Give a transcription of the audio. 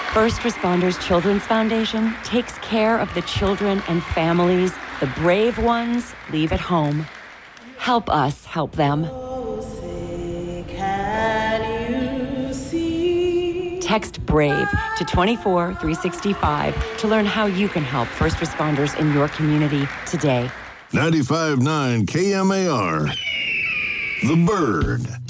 First Responders Children's Foundation takes care of the children and families the brave ones leave at home. Help us help them. Text BRAVE to 24365 to learn how you can help first responders in your community today. 95.9 KMAR. The Bird.